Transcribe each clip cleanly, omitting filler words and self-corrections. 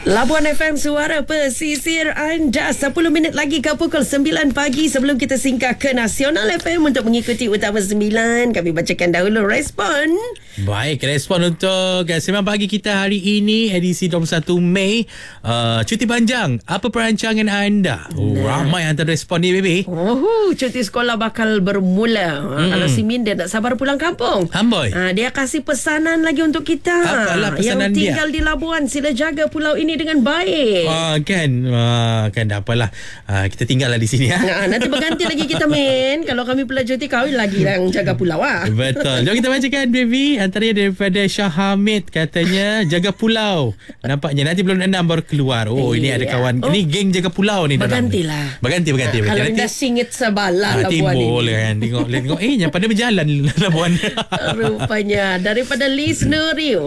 Labuan FM, suara pesisir anda. 10 minit lagi ke pukul 9 pagi. Sebelum kita singgah ke Nasional FM untuk mengikuti Utama 9, kami bacakan dahulu respon. Baik, respon untuk 9 pagi kita hari ini, edisi 21 Mei. Cuti panjang, apa perancangan anda? Ramai hantar respon ni, baby. Cuti sekolah bakal bermula. Kalau si Min, dia tak sabar pulang kampung. Amboi. Dia kasih pesanan lagi untuk kita. Apalah pesanan yang tinggal di Labuan, sila jaga pulau ini dengan baik. Kan tak apalah. Kita tinggallah di sini. Nanti berganti lagi kita, Min. Kalau kami pula cuti, kau lagi yang jaga pulau. Betul. Jom kita bacakan, baby. Antaranya daripada Syah Hamid, katanya jaga pulau. Nampaknya nanti belum 6 baru keluar. Ini ada kawan. Ini geng jaga pulau ni. Bergantilah. Berganti. Kalau anda singit sebalah Labuan timbul ini. Kan. Tengok. Yang pada berjalan Labuan. Rupanya. Daripada Liz Nuri.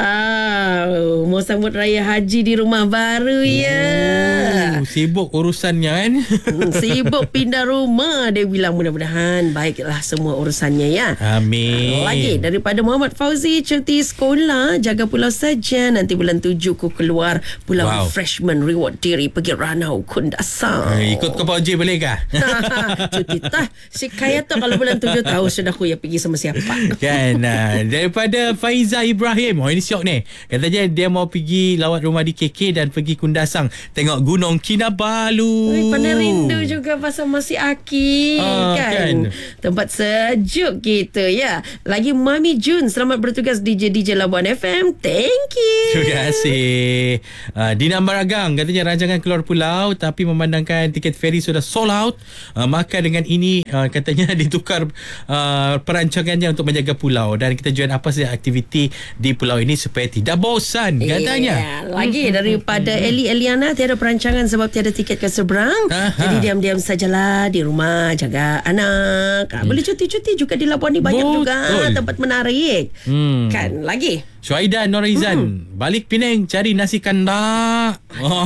Wow. Mau sambut raya haji di rumah baru ya. Sibuk urusannya kan. Sibuk pindah rumah. Dia bilang mudah-mudahan baiklah semua urusannya ya. Amin. Lagi daripada Muhammad Fauzi, cuti sekolah jaga pulau saja. Nanti bulan 7 ku keluar pulau freshman, reward diri pergi Ranau Kundasang. Ikut ke Pauji boleh kah? Cuti tah. Si kaya tu kalau bulan 7 tahu sudah aku ya pergi sama siapa. Kan. Daripada Faiza Ibrahim. Ini syok ni. Katanya dia mau pergi lawat rumah di KK dan pergi Kundasang tengok Gunung Kinabalu. Pandai rindu juga pasal masih Aki kan. Tempat sejuk kita ya. Lagi Mami Jun, selamat bertugas DJ Labuan FM. Thank you. Terima kasih. Dina Maragang katanya rancangan keluar pulau tapi memandangkan tiket feri sudah sold out, maka dengan ini katanya ditukar perancangannya untuk menjaga pulau dan kita join apa saja aktiviti di pulau ini supaya tidak bosan katanya. Lagi daripada Eliana, tiada perancangan sebab tiada tiket ke seberang. Jadi diam-diam sajalah di rumah jaga anak. Boleh cuti-cuti juga di Labuan ni, banyak juga tempat menarik. Kan lagi Syuaida Norizan, balik Penang cari nasi kandar.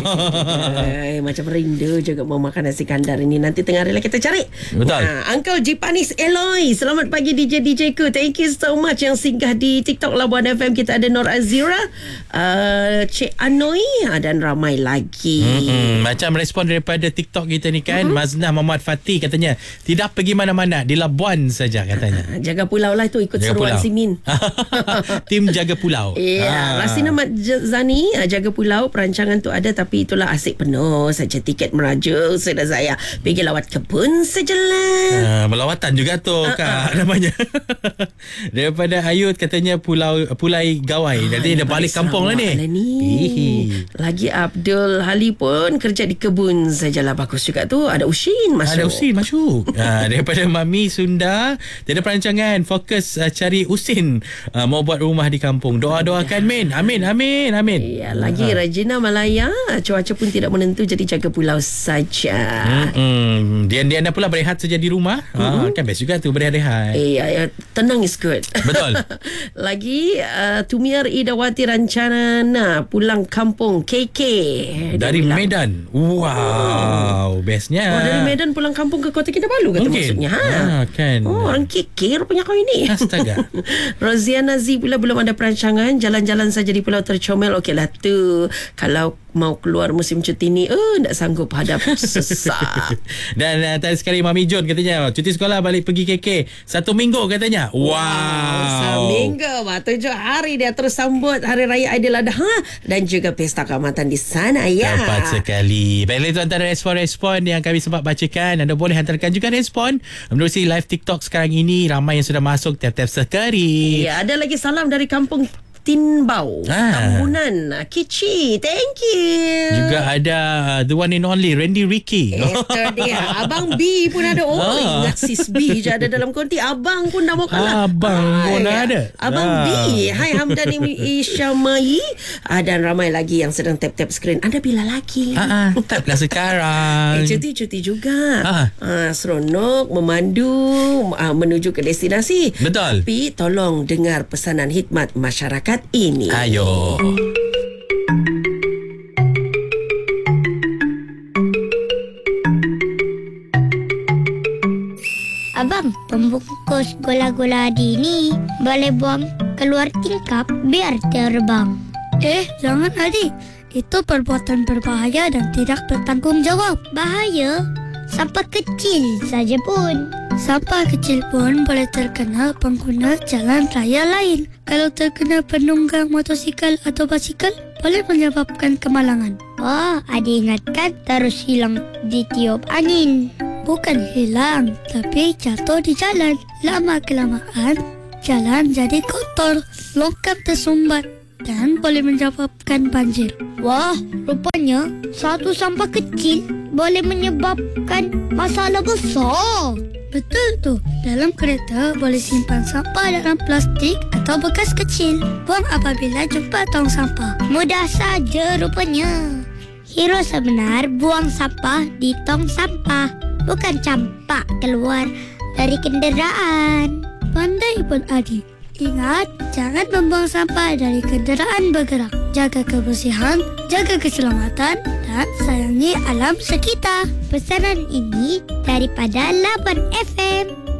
Macam rindu juga mau makan nasi kandar ini. Nanti tengah hari lah kita cari. Betul. Uncle Jipanis Eloy, selamat pagi DJ ku. Thank you so much yang singgah di TikTok Labuan FM. Kita ada Nur Azira, Cik Anoi dan ramai lagi. Macam respon daripada TikTok kita ni kan. Maznah Muhammad Fatih katanya tidak pergi mana-mana, di Labuan saja katanya. Jaga pulau lah, itu ikut jaga seruan pulau. Simin. Tim jaga pulau. Rasina Mat Zani, jaga pulau perancangan tu ada tapi itulah asyik penuh saja tiket merajuk. Sudah saya pergi lawat kebun sajalah. Melawatan juga tu Kak namanya. Daripada Ayud katanya Pulai Gawai. Jadi dia balik kampung lah ni. Lagi Abdul Hali pun kerja di kebun sajalah. Bagus juga tu. Ada Ushin masuk. Daripada Mami Sunda, tiada perancangan, fokus cari Usin, mau buat rumah di kampung. Doa-doakan Min. Amin. Ya, lagi Regina Malaya, cuaca pun tidak menentu jadi jaga pulau saja. Dian pula berehat saja di rumah. Kan best juga tu berehat. Ya, tenang is good. Betul. Lagi Tumiar Idawati Rancana pulang kampung KK dari Medan. Wow, bestnya. Dari Medan pulang kampung ke Kota Kinabalu kata maksudnya. Kan. Orang KK rupanya kau ini. Astaga. Roziana Z pula belum ada perancangan, jalan-jalan saja di Pulau Tercomel. Okeylah tu. Kalau mau keluar musim cuti ni, tak sanggup hadap sesak. Dan tadi sekali Mami Jun katanya cuti sekolah balik pergi KK 1 minggu katanya. Wow. 1 minggu. 7 hari dia terus sambut Hari Raya Aidiladha dan juga Pesta Keamatan di sana ya. Tepat sekali. Baiklah, itu antara respon-respon yang kami sempat bacakan. Anda boleh hantarkan juga respon menerusi live TikTok sekarang ini. Ramai yang sudah masuk tap-tap sekali. Ya, ada lagi salam dari kampung Tinbau, Tambunan, Kici. Thank you. Juga ada the one and only Randy Ricky. Itu dia. Abang B pun ada. Ingat sis B je ada dalam konti. Abang pun dah mau kalah. Abang pun ada. Abang B. Hai Hamdan Isyamai. Dan ramai lagi yang sedang tap-tap skrin. Anda bila lagi? Taplah sekarang. Cuti-cuti juga. Seronok memandu menuju ke destinasi. Betul. Tapi tolong dengar pesanan khidmat masyarakat ini. Ayo. Abang, pembungkus gula-gula Adi ni boleh buang keluar tingkap biar terbang. Jangan Adi. itu perbuatan berbahaya dan tidak bertanggungjawab. Bahaya? Sampah kecil saja pun. Sampah kecil pun boleh terkena pengguna jalan raya lain. Kalau terkena penunggang motosikal atau basikal, boleh menyebabkan kemalangan. Wah, adik ingatkan terus hilang ditiup angin. Bukan hilang, tapi jatuh di jalan. Lama-kelamaan, jalan jadi kotor, longkang tersumbat dan boleh menyebabkan banjir. Wah, rupanya satu sampah kecil boleh menyebabkan masalah besar. Betul tu. Dalam kereta boleh simpan sampah dalam plastik atau bekas kecil. Buang apabila jumpa tong sampah. Mudah saja rupanya. Hero sebenar buang sampah di tong sampah, bukan campak keluar dari kenderaan. Pandai pun adik. Ingat, jangan membuang sampah dari kenderaan bergerak. Jaga kebersihan, jaga keselamatan dan sayangi alam sekitar. Pesanan ini daripada Labuan FM.